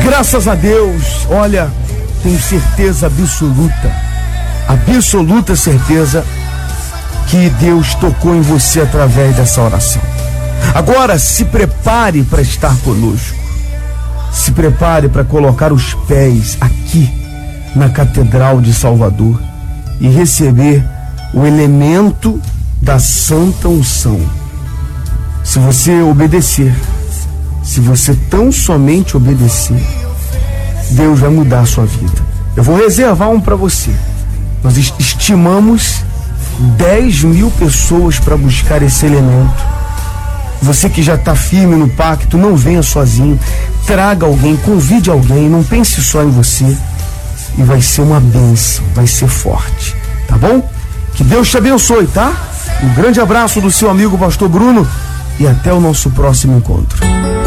Graças a Deus, olha, tenho certeza absoluta certeza que Deus tocou em você através dessa oração. Agora se prepare para estar conosco. Se prepare para colocar os pés aqui na Catedral de Salvador e receber o elemento da Santa Unção. Se você obedecer, se você tão somente obedecer, Deus vai mudar a sua vida. Eu vou reservar um para você. Nós estimamos 10.000 pessoas para buscar esse elemento. Você que já está firme no pacto, não venha sozinho. Traga alguém, convide alguém, não pense só em você. E vai ser uma bênção, vai ser forte, tá bom? Que Deus te abençoe, tá? Um grande abraço do seu amigo Pastor Bruno e até o nosso próximo encontro.